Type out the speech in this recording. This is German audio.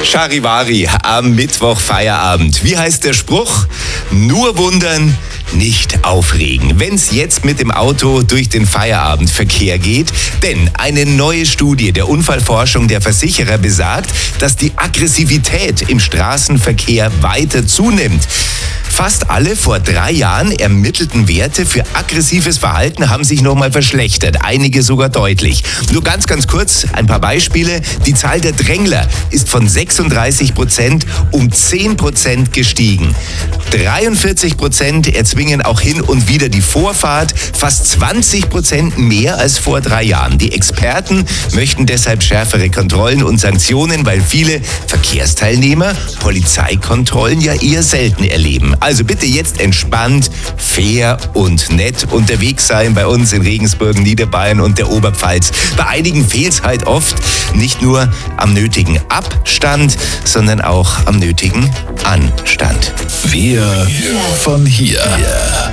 Charivari am Mittwoch Feierabend. Wie heißt der Spruch? Nur wundern, nicht aufregen, wenn es jetzt mit dem Auto durch den Feierabendverkehr geht. Denn eine neue Studie der Unfallforschung der Versicherer besagt, dass die Aggressivität im Straßenverkehr weiter zunimmt. Fast alle vor 3 Jahren ermittelten Werte für aggressives Verhalten haben sich nochmal verschlechtert, einige sogar deutlich. Nur ganz kurz ein paar Beispiele. Die Zahl der Drängler ist von 36% um 10% gestiegen. 43% erzwingen auch hin und wieder die Vorfahrt, fast 20% mehr als vor 3 Jahren. Die Experten möchten deshalb schärfere Kontrollen und Sanktionen, weil viele Verkehrsteilnehmer Polizeikontrollen ja eher selten erleben. Also bitte jetzt entspannt, fair und nett unterwegs sein bei uns in Regensburg, Niederbayern und der Oberpfalz. Bei einigen fehlt es halt oft nicht nur am nötigen Abstand, sondern auch am nötigen Anstand. Wir von hier.